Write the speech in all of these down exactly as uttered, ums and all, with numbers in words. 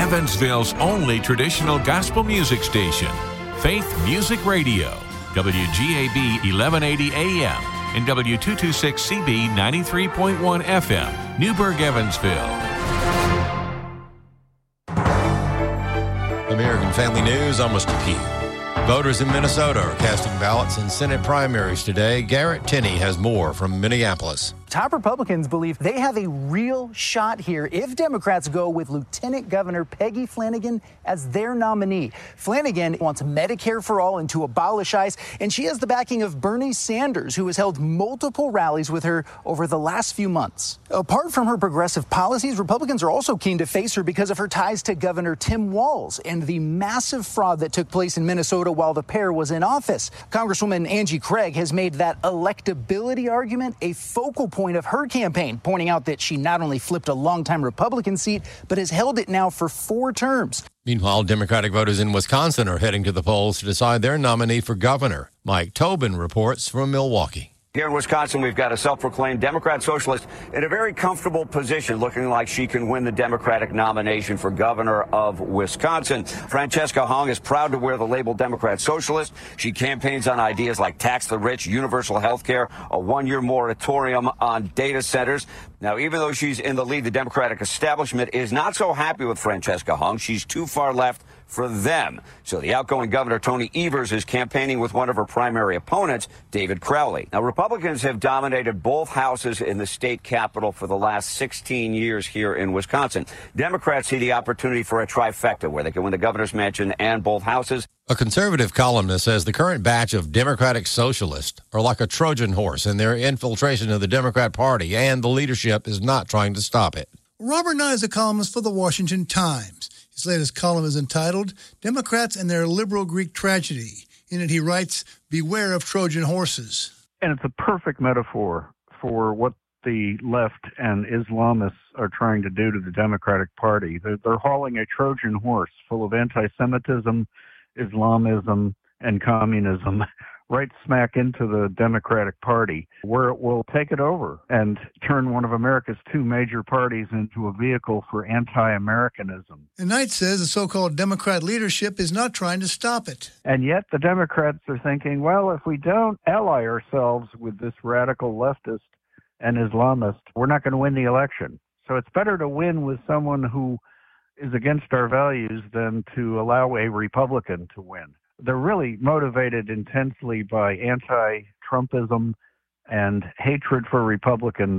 Evansville's only traditional gospel music station, Faith Music Radio, W G A B eleven eighty A M and W two twenty-six C B ninety-three point one F M, Newburgh, Evansville. American Family News, I'm Mister P. Voters in Minnesota are casting ballots in Senate primaries today. Garrett Tenney has more from Minneapolis. Top Republicans believe they have a real shot here if Democrats go with Lieutenant Governor Peggy Flanagan as their nominee. Flanagan wants Medicare for all and to abolish ICE, and she has the backing of Bernie Sanders, who has held multiple rallies with her over the last few months. Apart from her progressive policies, Republicans are also keen to face her because of her ties to Governor Tim Walz and the massive fraud that took place in Minnesota while the pair was in office. Congresswoman Angie Craig has made that electability argument a focal point of her campaign, pointing out that she not only flipped a longtime Republican seat, but has held it now for four terms. Meanwhile, Democratic voters in Wisconsin are heading to the polls to decide their nominee for governor. Mike Tobin reports from Milwaukee. Here in Wisconsin, we've got a self-proclaimed Democrat socialist in a very comfortable position, looking like she can win the Democratic nomination for governor of Wisconsin. Francesca Hong is proud to wear the label Democrat socialist. She campaigns on ideas like tax the rich, universal health care, a one-year moratorium on data centers. Now, even though she's in the lead, the Democratic establishment is not so happy with Francesca Hong. She's too far left for them. So the outgoing governor, Tony Evers, is campaigning with one of her primary opponents, David Crowley. Now, Republicans have dominated both houses in the state capitol for the last sixteen years here in Wisconsin. Democrats see the opportunity for a trifecta where they can win the governor's mansion and both houses. A conservative columnist says the current batch of Democratic socialists are like a Trojan horse in their infiltration of the Democrat Party, and the leadership is not trying to stop it. Robert Nye is a columnist for the Washington Times. His latest column is entitled Democrats and Their Liberal Greek Tragedy. In it, he writes, "Beware of Trojan horses." And it's a perfect metaphor for what the left and Islamists are trying to do to the Democratic Party. They're, they're hauling a Trojan horse full of anti-Semitism, Islamism, and communism right smack into the Democratic Party, where it will take it over and turn one of America's two major parties into a vehicle for anti-Americanism. And Knight says the so-called Democrat leadership is not trying to stop it. And yet the Democrats are thinking, well, if we don't ally ourselves with this radical leftist and Islamist, we're not going to win the election. So it's better to win with someone who is against our values than to allow a Republican to win. They're really motivated intensely by anti-Trumpism and hatred for Republicans,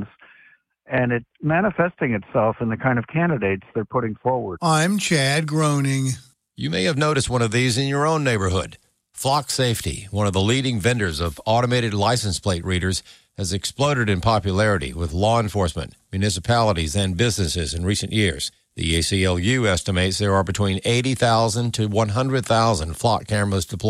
and it's manifesting itself in the kind of candidates they're putting forward. I'm Chad Groening. You may have noticed one of these in your own neighborhood. Flock Safety, one of the leading vendors of automated license plate readers, has exploded in popularity with law enforcement, municipalities, and businesses in recent years. The A C L U estimates there are between eighty thousand to one hundred thousand flock cameras deployed